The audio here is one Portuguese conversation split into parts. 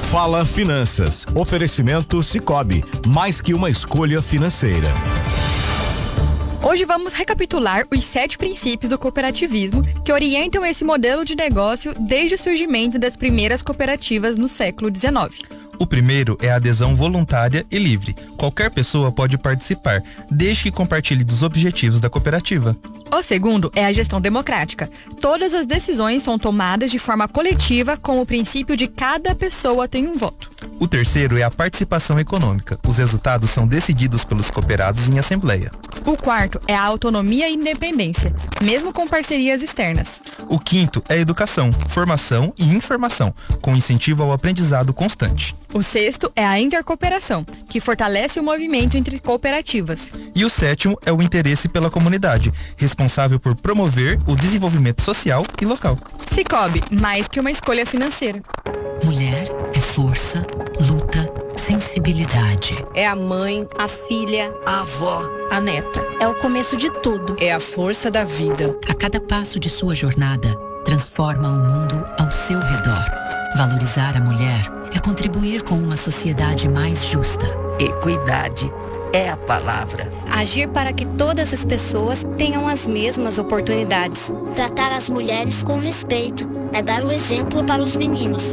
Fala Finanças. Oferecimento Sicoob. Mais que uma escolha financeira. Hoje vamos recapitular os 7 princípios do cooperativismo que orientam esse modelo de negócio desde o surgimento das primeiras cooperativas no século XIX. O primeiro é a adesão voluntária e livre. Qualquer pessoa pode participar, desde que compartilhe dos objetivos da cooperativa. O segundo é a gestão democrática. Todas as decisões são tomadas de forma coletiva, com o princípio de cada pessoa tem um voto. O terceiro é a participação econômica. Os resultados são decididos pelos cooperados em assembleia. O quarto é a autonomia e independência, mesmo com parcerias externas. O quinto é a educação, formação e informação, com incentivo ao aprendizado constante. O sexto é a intercooperação, que fortalece o movimento entre cooperativas. E o sétimo é o interesse pela comunidade, responsável por promover o desenvolvimento social e local. Sicoob, mais que uma escolha financeira. Mulher é força, luta, sensibilidade. É a mãe, a filha, a avó, a neta. É o começo de tudo. É a força da vida. A cada passo de sua jornada, transforma o mundo ao seu redor. Valorizar a mulher é contribuir com uma sociedade mais justa. Equidade é a palavra. Agir para que todas as pessoas tenham as mesmas oportunidades. Tratar as mulheres com respeito é dar o exemplo para os meninos.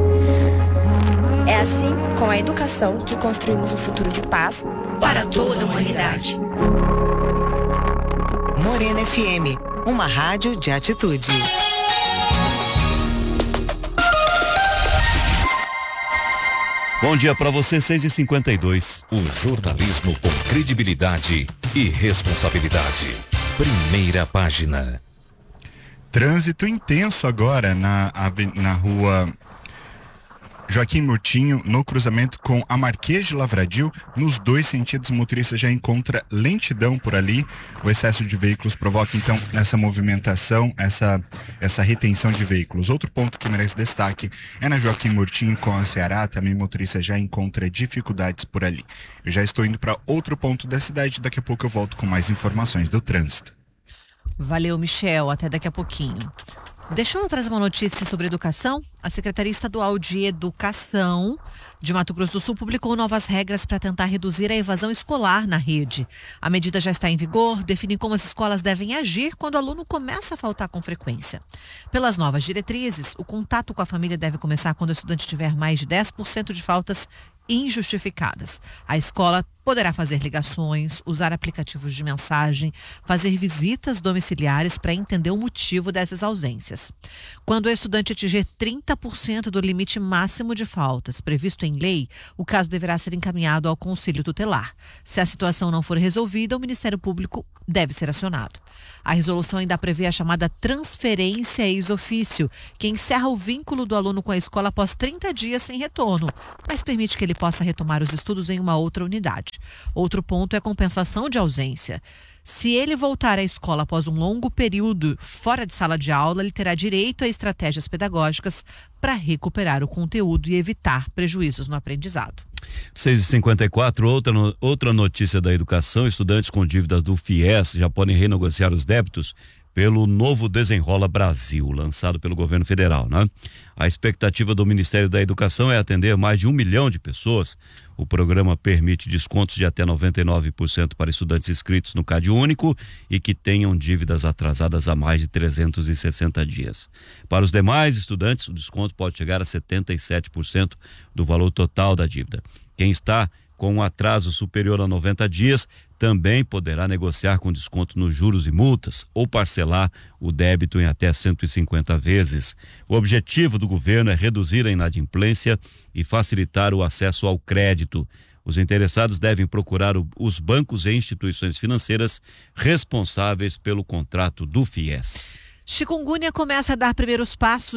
É assim, com a educação, que construímos um futuro de paz para toda a humanidade. Morena FM, uma rádio de atitude. Bom dia para você, 6h52. O jornalismo com credibilidade e responsabilidade. Primeira página. Trânsito intenso agora na rua Joaquim Murtinho, no cruzamento com a Marquês de Lavradio. Nos 2 sentidos, o motorista já encontra lentidão por ali. O excesso de veículos provoca, então, essa movimentação, essa retenção de veículos. Outro ponto que merece destaque é na Joaquim Murtinho com a Ceará. Também o motorista já encontra dificuldades por ali. Eu já estou indo para outro ponto da cidade. Daqui a pouco eu volto com mais informações do trânsito. Valeu, Michel. Até daqui a pouquinho. Deixa eu trazer uma notícia sobre educação. A Secretaria Estadual de Educação de Mato Grosso do Sul publicou novas regras para tentar reduzir a evasão escolar na rede. A medida já está em vigor, define como as escolas devem agir quando o aluno começa a faltar com frequência. Pelas novas diretrizes, o contato com a família deve começar quando o estudante tiver mais de 10% de faltas injustificadas. A escola poderá fazer ligações, usar aplicativos de mensagem, fazer visitas domiciliares para entender o motivo dessas ausências. Quando o estudante atingir 30% do limite máximo de faltas previsto em lei, o caso deverá ser encaminhado ao Conselho Tutelar. Se a situação não for resolvida, o Ministério Público deve ser acionado. A resolução ainda prevê a chamada transferência ex officio, que encerra o vínculo do aluno com a escola após 30 dias sem retorno, mas permite que ele possa retomar os estudos em uma outra unidade. Outro ponto é a compensação de ausência. Se ele voltar à escola após um longo período fora de sala de aula, ele terá direito a estratégias pedagógicas para recuperar o conteúdo e evitar prejuízos no aprendizado. 6h54, outra notícia da educação: estudantes com dívidas do FIES já podem renegociar os débitos pelo novo Desenrola Brasil, lançado pelo governo federal, né? A expectativa do Ministério da Educação é atender mais de 1 milhão de pessoas. O programa permite descontos de até 99% para estudantes inscritos no CadÚnico e que tenham dívidas atrasadas há mais de 360 dias. Para os demais estudantes, o desconto pode chegar a 77% do valor total da dívida. Quem está com um atraso superior a 90 dias também poderá negociar com desconto nos juros e multas ou parcelar o débito em até 150 vezes. O objetivo do governo é reduzir a inadimplência e facilitar o acesso ao crédito. Os interessados devem procurar os bancos e instituições financeiras responsáveis pelo contrato do FIES. Chikungunya começa a dar primeiros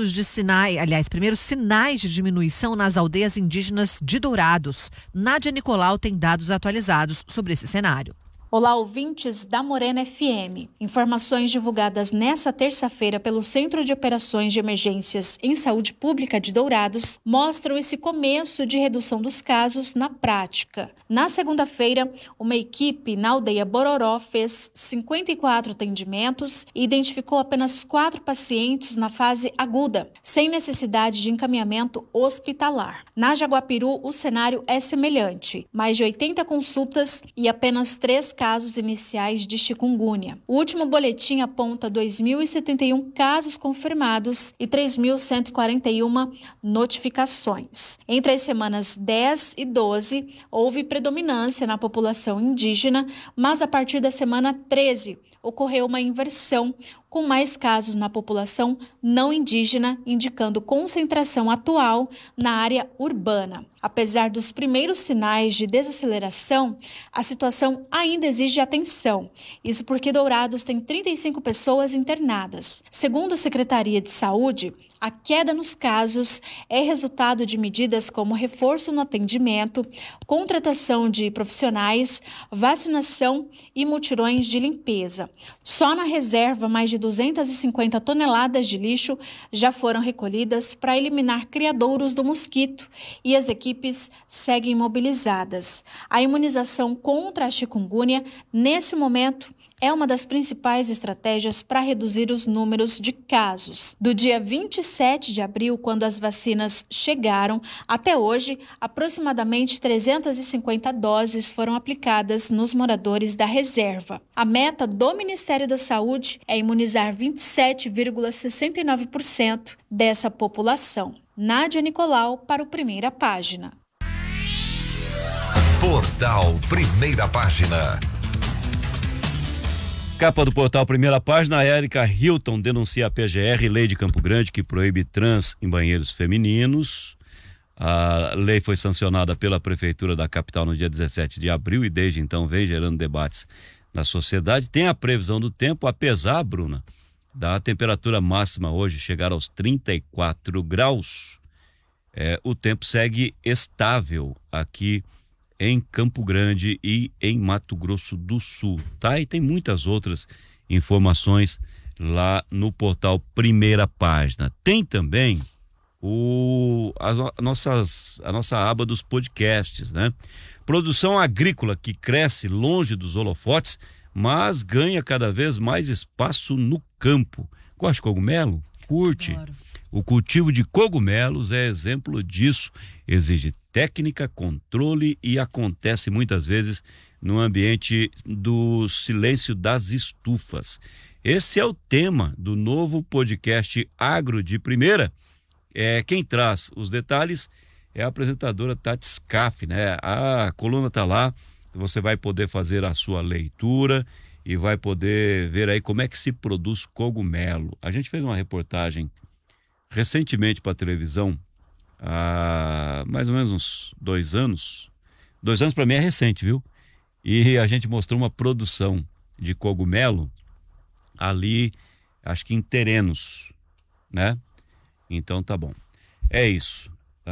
sinais de diminuição nas aldeias indígenas de Dourados. Nádia Nicolau tem dados atualizados sobre esse cenário. Olá, ouvintes da Morena FM. Informações divulgadas nesta terça-feira pelo Centro de Operações de Emergências em Saúde Pública de Dourados mostram esse começo de redução dos casos na prática. Na segunda-feira, uma equipe na aldeia Bororó fez 54 atendimentos e identificou apenas 4 pacientes na fase aguda, sem necessidade de encaminhamento hospitalar. Na Jaguapiru, o cenário é semelhante. Mais de 80 consultas e apenas 3 casos iniciais de chikungunya. O último boletim aponta 2.071 casos confirmados e 3.141 notificações. Entre as semanas 10 e 12, houve predominância na população indígena, mas a partir da semana 13, ocorreu uma inversão, com mais casos na população não indígena, indicando concentração atual na área urbana. Apesar dos primeiros sinais de desaceleração, a situação ainda exige atenção. Isso porque Dourados tem 35 pessoas internadas. Segundo a Secretaria de Saúde, a queda nos casos é resultado de medidas como reforço no atendimento, contratação de profissionais, vacinação e mutirões de limpeza. Só na reserva, mais de 250 toneladas de lixo já foram recolhidas para eliminar criadouros do mosquito e as equipes seguem mobilizadas. A imunização contra a chikungunya, nesse momento, é uma das principais estratégias para reduzir os números de casos. Do dia 27 de abril, quando as vacinas chegaram, até hoje, aproximadamente 350 doses foram aplicadas nos moradores da reserva. A meta do Ministério da Saúde é imunizar 27,69% dessa população. Nádia Nicolau para o Primeira Página. Portal Primeira Página. Capa do portal Primeira Página, a Érica Hilton denuncia a PGR, lei de Campo Grande, que proíbe trans em banheiros femininos. A lei foi sancionada pela Prefeitura da capital no dia 17 de abril e desde então vem gerando debates na sociedade. Tem a previsão do tempo, apesar, Bruna, da temperatura máxima hoje chegar aos 34 graus. O tempo segue estável aqui em Campo Grande e em Mato Grosso do Sul, tá? E tem muitas outras informações lá no portal Primeira Página. Tem também a nossa aba dos podcasts, né? Produção agrícola que cresce longe dos holofotes, mas ganha cada vez mais espaço no campo. Gosta de cogumelo? Curte? Adoro. O cultivo de cogumelos é exemplo disso. Exige técnica, controle e acontece muitas vezes no ambiente do silêncio das estufas. Esse é o tema do novo podcast Agro de Primeira. Quem traz os detalhes é a apresentadora Tati Scaff, né? A coluna tá lá, você vai poder fazer a sua leitura e vai poder ver aí como é que se produz cogumelo. A gente fez uma reportagem recentemente para a televisão, há mais ou menos uns 2 anos. 2 anos para mim é recente, viu? E a gente mostrou uma produção de cogumelo ali, acho que em Terenos, né? Então tá bom. É isso.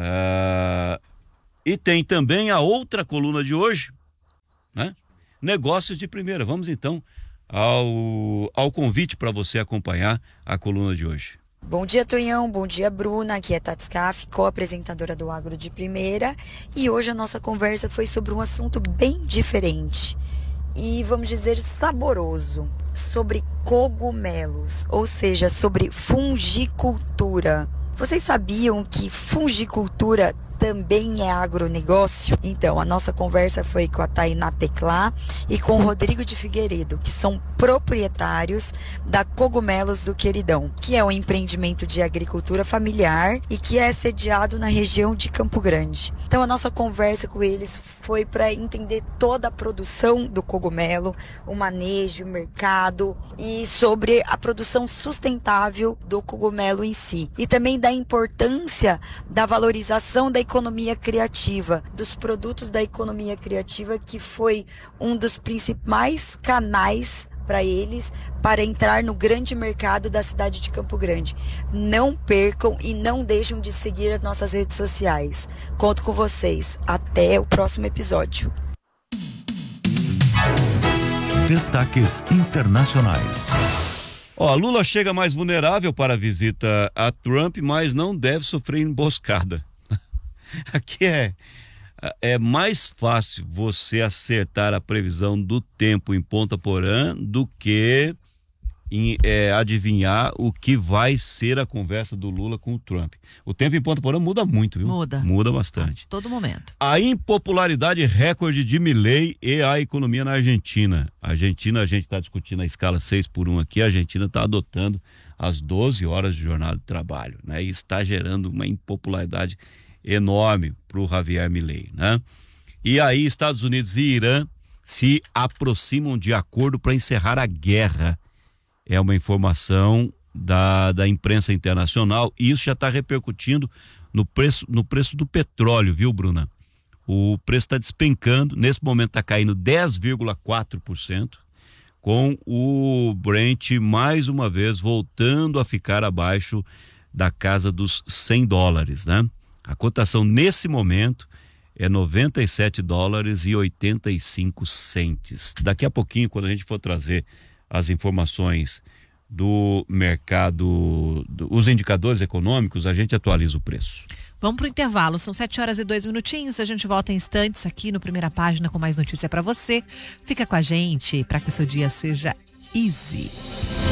E tem também a outra coluna de hoje, né? Negócios de Primeira. Vamos então ao convite para você acompanhar a coluna de hoje. Bom dia, Tonhão. Bom dia, Bruna. Aqui é Tati Scaff, co-apresentadora do Agro de Primeira. E hoje a nossa conversa foi sobre um assunto bem diferente e, vamos dizer, saboroso. Sobre cogumelos, ou seja, sobre fungicultura. Vocês sabiam que fungicultura também é agronegócio? Então, a nossa conversa foi com a Tainá Peclá e com o Rodrigo de Figueiredo, que são proprietários da Cogumelos do Queridão, que é um empreendimento de agricultura familiar e que é sediado na região de Campo Grande. Então, a nossa conversa com eles foi para entender toda a produção do cogumelo, o manejo, o mercado e sobre a produção sustentável do cogumelo em si. E também da importância da valorização da economia criativa, dos produtos da economia criativa, que foi um dos principais canais para eles para entrar no grande mercado da cidade de Campo Grande. Não percam e não deixem de seguir as nossas redes sociais. Conto com vocês. Até o próximo episódio. Destaques internacionais. Lula chega mais vulnerável para a visita a Trump, mas não deve sofrer emboscada. Aqui é mais fácil você acertar a previsão do tempo em Ponta Porã do que adivinhar o que vai ser a conversa do Lula com o Trump. O tempo em Ponta Porã muda muito, viu? Muda bastante. A todo momento. A impopularidade recorde de Milei e a economia na Argentina. A gente está discutindo a escala 6x1 aqui, a Argentina está adotando as 12 horas de jornada de trabalho, né? E está gerando uma impopularidade enorme para o Javier Milei, né? E aí Estados Unidos e Irã se aproximam de acordo para encerrar a guerra. É uma informação da imprensa internacional e isso já está repercutindo no preço do petróleo, viu, Bruna? O preço está despencando, nesse momento está caindo 10,4%, com o Brent mais uma vez voltando a ficar abaixo da casa dos $100, né? A cotação nesse momento é $97,85. Daqui a pouquinho, quando a gente for trazer as informações do mercado, os indicadores econômicos, a gente atualiza o preço. Vamos para o intervalo, são 7h02, a gente volta em instantes aqui no Primeira Página com mais notícia para você. Fica com a gente para que o seu dia seja easy.